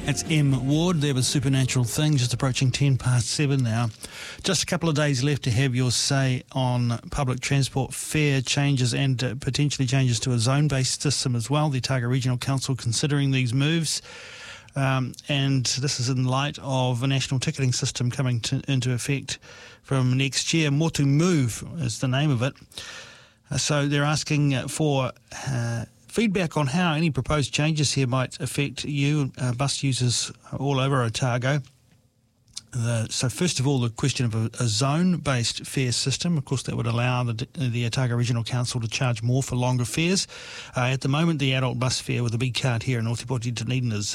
It's M. Ward there with Supernatural Thing, just approaching 7:10 now. Just a couple of days left to have your say on public transport fare changes and potentially changes to a zone-based system as well. The Otago Regional Council considering these moves. And this is in light of a national ticketing system coming into effect from next year. Motu Move is the name of it. So they're asking for feedback on how any proposed changes here might affect you, bus users all over Otago. So first of all, the question of a zone-based fare system. Of course, that would allow the Otago Regional Council to charge more for longer fares. At the moment, the adult bus fare with a big card here in Ōtepoti Dunedin is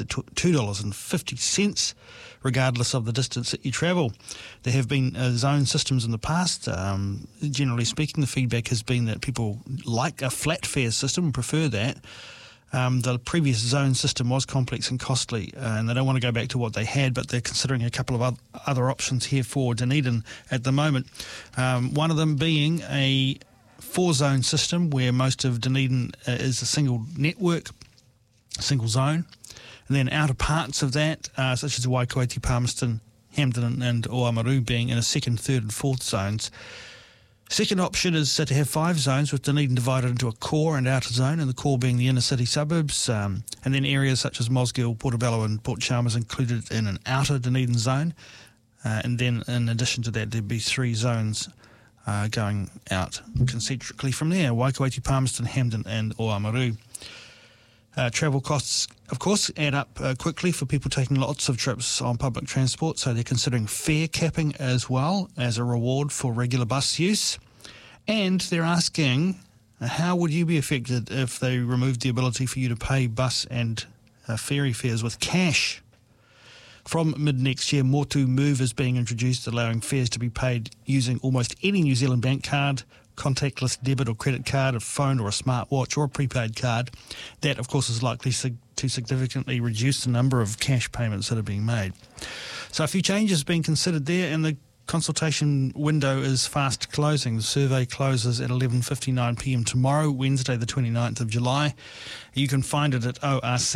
$2.50, regardless of the distance that you travel. There have been zone systems in the past. Generally speaking, the feedback has been that people like a flat fare system and prefer that. The previous zone system was complex and costly, and they don't want to go back to what they had, but they're considering a couple of other options here for Dunedin at the moment. One of them being a 4-zone system where most of Dunedin is a single network, single zone, and then outer parts of that, such as Waikato, Palmerston, Hampden and Oamaru being in a 2nd, 3rd and 4th zones. Second option is to have 5 zones with Dunedin divided into a core and outer zone, and the core being the inner city suburbs, and then areas such as Mosgiel, Portobello and Port Chalmers included in an outer Dunedin zone. And then in addition to that, there'd be 3 zones going out concentrically from there: Waikato, Palmerston, Hampden and Oamaru. Travel costs, of course, add up quickly for people taking lots of trips on public transport, so they're considering fare capping as well as a reward for regular bus use. And they're asking, how would you be affected if they removed the ability for you to pay bus and ferry fares with cash? From mid-next year, Motu Move is being introduced, allowing fares to be paid using almost any New Zealand bank card, contactless debit or credit card, a phone or a smartwatch or a prepaid card. That, of course, is likely to significantly reduce the number of cash payments that are being made. So a few changes being considered there, and the consultation window is fast closing. The survey closes at 11:59pm tomorrow, Wednesday the 29th of July. You can find it at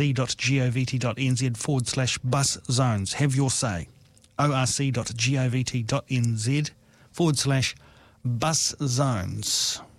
orc.govt.nz/bus zones. Have your say. orc.govt.nz/bus zones.